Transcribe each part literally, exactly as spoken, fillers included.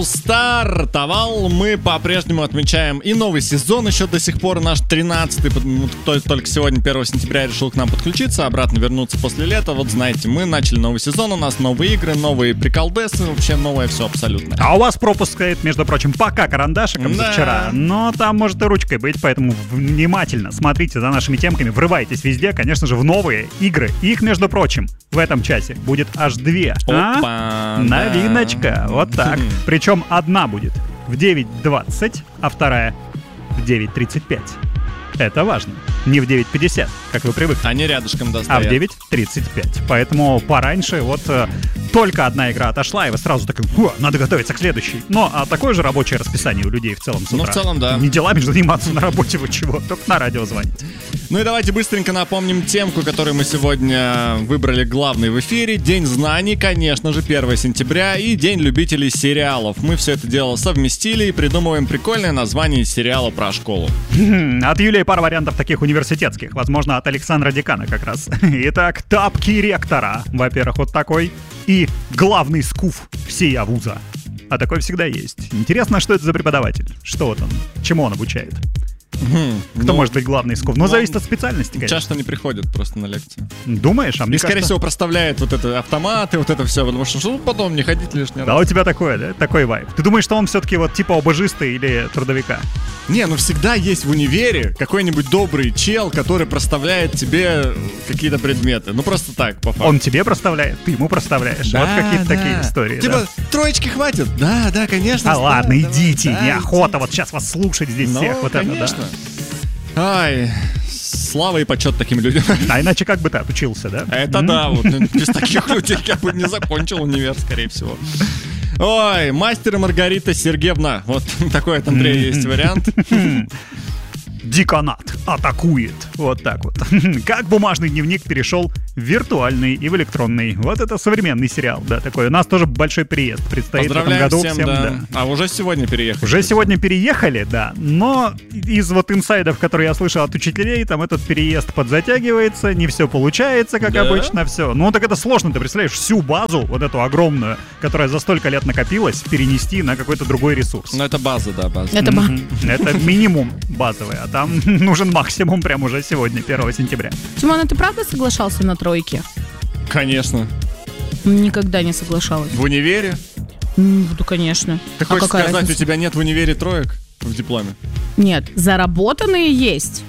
стартовал. Мы по-прежнему отмечаем и новый сезон, еще до сих пор наш тринадцатый. Кто только сегодня, первого сентября, решил к нам подключиться, обратно вернуться после лета. Вот знаете, мы начали новый сезон, у нас новые игры, новые приколдесы, вообще новое все абсолютно. А у вас пропуск стоит, между прочим, пока карандашиком да. за вчера, но там может и ручкой быть, поэтому внимательно смотрите за нашими темками, врывайтесь везде, конечно же, в новые игры. Их, между прочим, в этом часе будет аж две. Опа, а? Новиночка, вот так. Причем одна будет в девять двадцать, а вторая в девять тридцать пять. Это важно. Не в девять пятьдесят, как вы привыкли. Они рядышком, да, а стоят. в девять тридцать пять. Поэтому пораньше вот э, только одна игра отошла, и вы сразу такой, надо готовиться к следующей. Но а такое же рабочее расписание у людей в целом с утра. Ну, в целом, да. Не делами же заниматься на работе, вы чего? Только на радио звоните. Ну и давайте быстренько напомним темку, которую мы сегодня выбрали главной в эфире. День знаний, конечно же, первого сентября, и День любителей сериалов. Мы все это дело совместили и придумываем прикольное название сериала про школу. От Юлии пара вариантов таких университетских. Возможно, от Александра Декана как раз. Итак, тапки ректора. Во-первых, вот такой. И главный скуф всея вуза. А такой всегда есть. Интересно, что это за преподаватель? Что вот он? Чему он обучает? Кто ну, может быть главный скуф? Ну, зависит от специальности, конечно. Часто не приходят просто на лекции. Думаешь? А мне И, скорее кажется... всего, проставляет вот это автоматы, вот это все, потому что что потом не ходить лишний раз. Да, у тебя такое, да? Такой вайб. Ты думаешь, что он все-таки вот типа ОБЖиста или трудовика? Не, ну всегда есть в универе какой-нибудь добрый чел, который проставляет тебе какие-то предметы. Ну просто так, по факту. Он тебе проставляет, ты ему проставляешь. Да, вот какие-то да. такие истории. Типа, да? троечки хватит? Да, да, конечно. А да, ладно, давай, идите, да, неохота идите. вот сейчас вас слушать здесь Ну, всех. Вот конечно. это, да. Ай, слава и почет таким людям. А иначе как бы ты отучился, да? Это М? да, вот без таких людей я бы не закончил универ, скорее всего. Ой, мастер и Маргарита Сергеевна. Вот такой от Андрея есть вариант. Деканат атакует. Вот так вот. Как бумажный дневник перешел в виртуальный и в электронный. Вот это современный сериал, да, такой. У нас тоже большой переезд предстоит в этом Поздравляем году. всем, всем да. да. А уже сегодня переехали. Уже сегодня переехали, да, но из вот инсайдов, которые я слышал от учителей, там этот переезд подзатягивается, не все получается, как Да? обычно, все. Ну, так это сложно, ты представляешь, всю базу, вот эту огромную, которая за столько лет накопилась, перенести на какой-то другой ресурс. Ну это база, да, база. Это ба- Мгм. Это минимум базовый, а там нужен максимум прямо уже сегодня, первого сентября. Тимон, а ты правда соглашался на тройки? Конечно. Никогда не соглашалась. В универе? М, Ну, конечно. Ты А хочешь какая сказать, разница? у тебя нет в универе троек в дипломе? Нет, заработанные есть.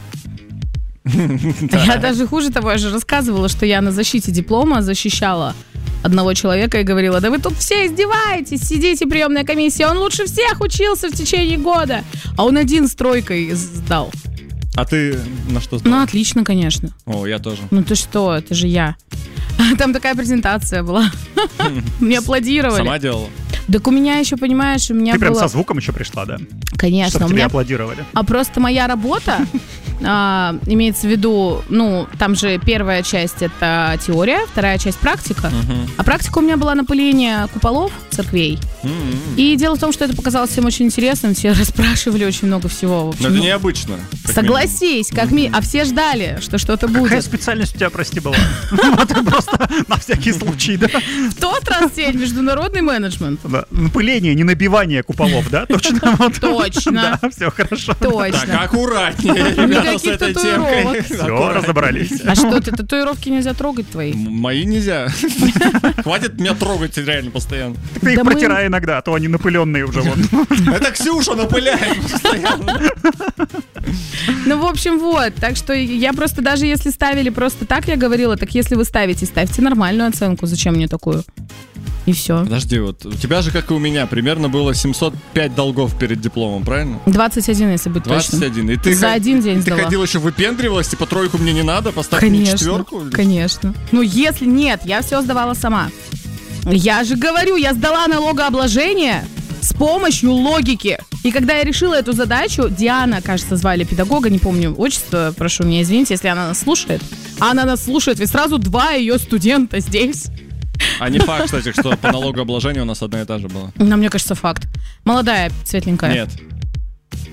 Я даже хуже того, я же рассказывала, что я на защите диплома защищала одного человека и говорила: да вы тут все издеваетесь, сидите, приемная комиссия, он лучше всех учился в течение года, а он один с тройкой сдал. А ты на что сдал? Ну, отлично, конечно. О, я тоже. Ну ты что, это же я. Там такая презентация была. Мне аплодировали. Сама делала? Так у меня еще, понимаешь, у меня Ты прям было... со звуком еще пришла, да? Конечно, Чтобы у тебе меня... аплодировали. А просто моя работа, а, имеется в виду, ну, там же первая часть — это теория, вторая часть — практика. Мгм. А практика у меня была напыление куполов церквей. М-м. И дело в том, что это показалось всем очень интересным, все расспрашивали очень много всего. В общем, Но это ну, необычно. как согласись, как ми... а все ждали, что что-то Какая будет. специальность у тебя, прости, была? Вот просто на всякий случай, да? В тот раз сеть международный менеджмент. Да. Напыление, не набивание куполов, да? Точно? Вот. Точно. Да, все хорошо. минимум. Точно. Так, аккуратнее, ребята, с Никаких этой татуировок. темкой. Все, Аккуратнее. разобрались. А что ты, татуировки нельзя трогать твои? М- Мои нельзя. Хватит меня трогать реально постоянно. Ты их Да мы- протирай иногда, а то они напыленные уже вон. Это Ксюша напыляет постоянно. Ну, в общем, вот. Так что я просто, даже если ставили просто так, я говорила, так если вы ставите, ставьте нормальную оценку. Зачем мне такую? И все. Подожди, вот у тебя же, как и у меня, примерно было семьсот пять долгов перед дипломом, правильно? двадцать один, если быть двадцать точным. один. И ты За ход- один день и ты сдала. ходил еще выпендривалась, типа тройку мне не надо, поставь мне Конечно, четверку. конечно. Ну, если нет, я все сдавала сама. Я же говорю, я сдала налогообложение с помощью логики. И когда я решила эту задачу, Диана, кажется, звали педагога, не помню отчество, прошу меня извините, если она нас слушает. А она нас слушает, ведь сразу два ее студента здесь. А не факт, кстати, что по налогообложению у нас одна и та же была. Ну, мне кажется, факт. Молодая, светленькая. Нет.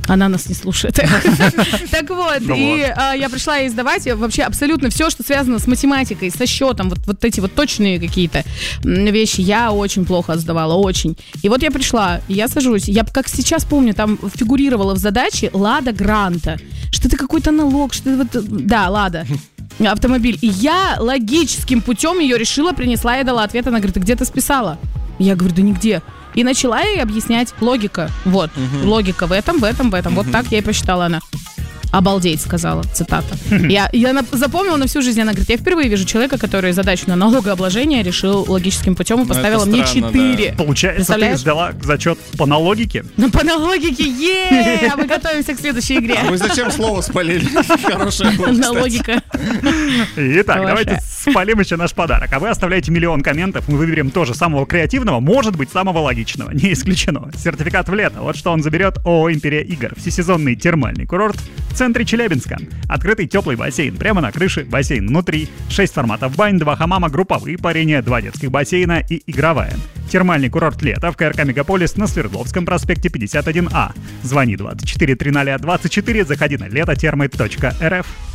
Она нас не слушает. Так вот, и я пришла издавать вообще абсолютно все, что связано с математикой, со счетом, вот, вот эти вот точные какие-то вещи. Я очень плохо сдавала, очень. И вот я пришла, я сажусь, я как сейчас помню, там фигурировала в задаче Лада Гранта. Что-то какой-то налог, что-то вот, да, Лада. Автомобиль. И я логическим путем ее решила, принесла и дала ответ. Она говорит, ты где-то списала? Я говорю, да нигде. И начала ей объяснять логика. Вот, угу. Логика в этом, в этом, в этом. Угу. Вот так я и посчитала она. Обалдеть, сказала, цитата. Я, я запомнила на всю жизнь. Она говорит, я впервые вижу человека, который задачу на налогообложение решил логическим путем и поставила мне четыре. Да. Получается, ты сдала зачет по налогике? Ну, по налогике, е А мы готовимся к следующей игре. А вы зачем слово спалили? Хорошее было, налогика. Итак, давайте спалим еще наш подарок. А вы оставляете миллион комментов. Мы выберем тоже самого креативного, может быть, самого логичного. Не исключено. Сертификат в лето. Вот что он заберет. ООО «Империя игр». Всесезонный термальный курорт в центре Челябинска. Открытый теплый бассейн прямо на крыше, бассейн внутри, шесть форматов бань, два хамама, групповые парения, два детских бассейна и игровая. Термальный курорт лета в КРК «Мегаполис» на Свердловском проспекте пятьдесят один А. Звони двадцать четыре тринадцать двадцать четыре, заходи на летотермы точка эр эф.